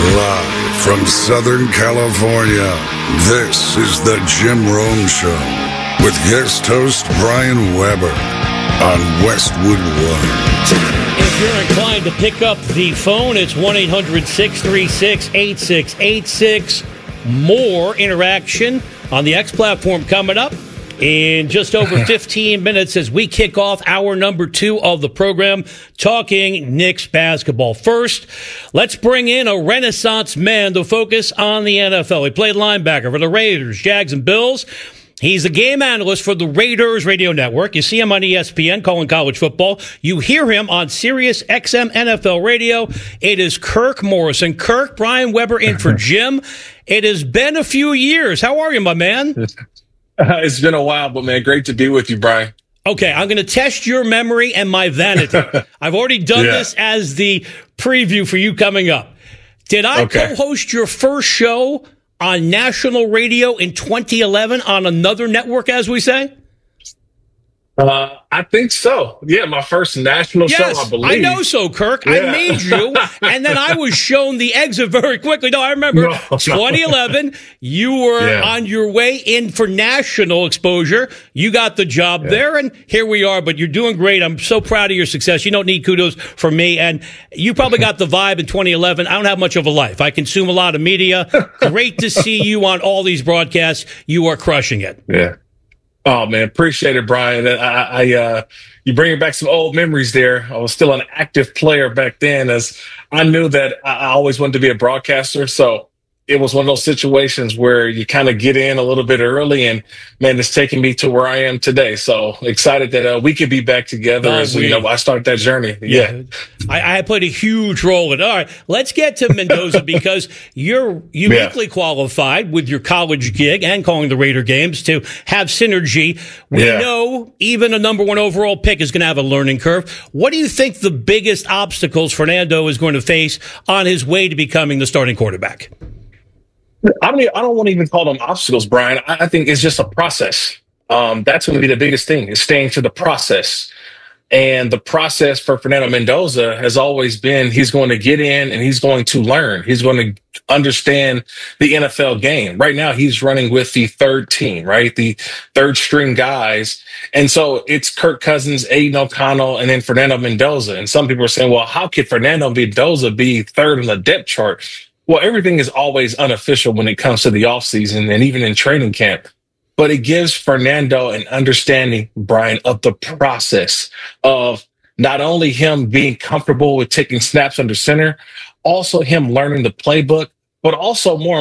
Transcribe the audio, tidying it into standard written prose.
Live from Southern California, this is the Jim Rome Show with guest host Brian Weber on Westwood One. If you're inclined to pick up the phone, it's 1-800-636-8686. More interaction on the X platform coming up in just over 15 minutes as we kick off hour number 2 of the program, talking Knicks basketball. First, let's bring in a Renaissance man to focus on the NFL. He played linebacker for the Raiders, Jags, and Bills. He's a game analyst for the Raiders Radio Network. You see him on ESPN calling college football. You hear him on Sirius XM NFL Radio. It is Kirk Morrison. Kirk, Brian Weber in for Jim. It has been a few years. How are you, my man? It's been a while, but, man, great to be with you, Brian. Okay, I'm going to test your memory and my vanity. I've already done this as the preview for you coming up. Did I co-host your first show on national radio in 2011 on another network, as we say? I think so. Yeah, my first national show, I believe. I know so, Kirk. I made you, and then I was shown the exit very quickly. No, I remember 2011, you were on your way in for national exposure. You got the job there, and here we are, but you're doing great. I'm so proud of your success. You don't need kudos from me, and you probably got the vibe in 2011. I don't have much of a life. I consume a lot of media. Great to see you on all these broadcasts. You are crushing it. Yeah. Oh, man, appreciate it, Brian. You bringing back some old memories there. I was still an active player back then, as I knew that I always wanted to be a broadcaster. So it was one of those situations where you kind of get in a little bit early, and, man, it's taking me to where I am today. So excited that we could be back together as I started that journey. Yeah. I played a huge role in it. All right, let's get to Mendoza because you're uniquely qualified with your college gig and calling the Raider games to have synergy. We know even a number 1 overall pick is going to have a learning curve. What do you think the biggest obstacles Fernando is going to face on his way to becoming the starting quarterback? I don't want to even call them obstacles, Brian. I think it's just a process. That's going to be the biggest thing, is staying to the process. And the process for Fernando Mendoza has always been he's going to get in and he's going to learn. He's going to understand the NFL game. Right now, he's running with the third team, right? The third string guys. And so it's Kirk Cousins, Aiden O'Connell, and then Fernando Mendoza. And some people are saying, well, how could Fernando Mendoza be third on the depth chart? Well, everything is always unofficial when it comes to the offseason and even in training camp. But it gives Fernando an understanding, Brian, of the process of not only him being comfortable with taking snaps under center, also him learning the playbook, but also more